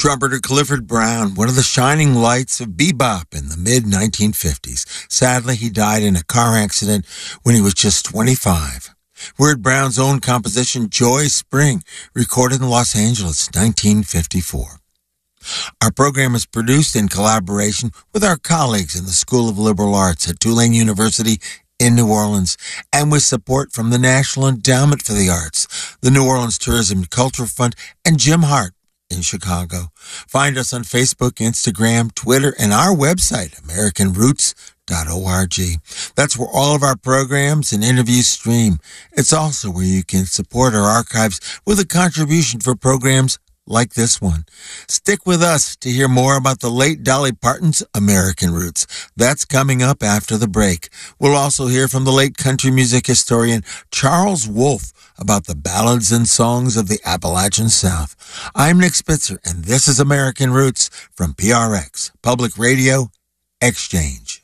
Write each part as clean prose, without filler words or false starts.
Trumpeter Clifford Brown, one of the shining lights of bebop in the mid-1950s. Sadly, he died in a car accident when he was just 25. We heard Brown's own composition, Joy Spring, recorded in Los Angeles, 1954. Our program is produced in collaboration with our colleagues in the School of Liberal Arts at Tulane University in New Orleans, and with support from the National Endowment for the Arts, the New Orleans Tourism and Culture Fund, and Jim Hart in Chicago. Find us on Facebook, Instagram, Twitter, and our website, AmericanRoots.org. That's where all of our programs and interviews stream. It's also where you can support our archives with a contribution for programs like this one. Stick with us to hear more about the late Dolly Parton's American Roots. That's coming up after the break. We'll also hear from the late country music historian Charles Wolfe about the ballads and songs of the Appalachian South. I'm Nick Spitzer, and this is American Roots from PRX, Public Radio Exchange.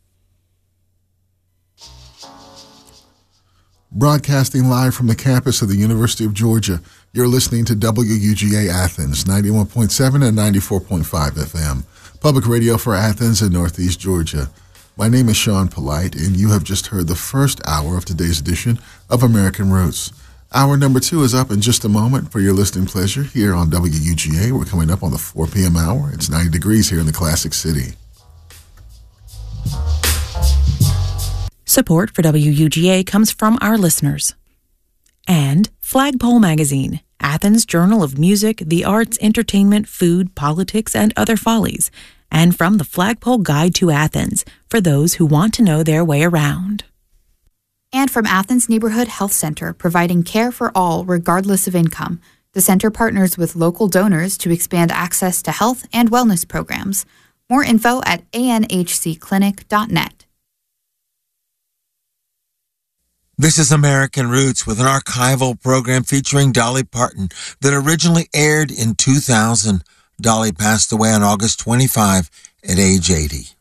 Broadcasting live from the campus of the University of Georgia, you're listening to WUGA Athens, 91.7 and 94.5 FM, public radio for Athens and Northeast Georgia. My name is Sean Polite, and you have just heard the first hour of today's edition of American Roots. Hour number 2 is up in just a moment for your listening pleasure here on WUGA. We're coming up on the 4 p.m. hour. It's 90 degrees here in the Classic City. Support for WUGA comes from our listeners. And Flagpole Magazine, Athens' journal of music, the arts, entertainment, food, politics, and other follies. And from the Flagpole Guide to Athens, for those who want to know their way around. And from Athens Neighborhood Health Center, providing care for all regardless of income. The center partners with local donors to expand access to health and wellness programs. More info at anhcclinic.net. This is American Roots with an archival program featuring Dolly Parton that originally aired in 2000. Dolly passed away on August 25 at age 80.